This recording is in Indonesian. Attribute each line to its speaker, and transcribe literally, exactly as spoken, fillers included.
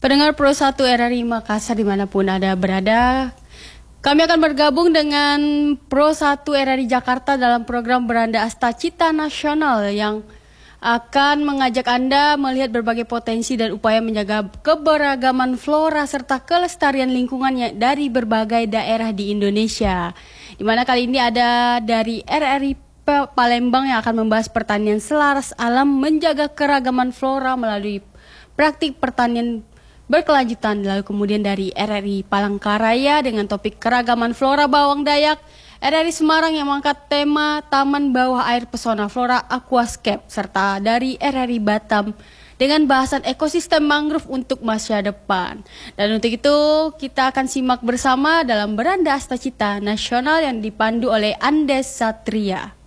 Speaker 1: Pendengar Pro satu R R I Makassar dimanapun Anda berada, kami akan bergabung dengan Pro satu R R I Jakarta dalam program Beranda Astacita Nasional yang akan mengajak Anda melihat berbagai potensi dan upaya menjaga keberagaman flora serta kelestarian lingkungannya dari berbagai daerah di Indonesia. Di mana kali ini ada dari R R I Palembang yang akan membahas pertanian selaras alam menjaga keragaman flora melalui praktik pertanian berkelanjutan. Lalu kemudian dari R R I Palangkaraya dengan topik keragaman flora bawang Dayak, R R I Semarang yang mengangkat tema Taman Bawah Air Pesona Flora Aquascape, serta dari R R I Batam dengan bahasan ekosistem mangrove untuk masa depan. Dan untuk itu kita akan simak bersama dalam Beranda Astacita Nasional yang dipandu oleh Andes Satria.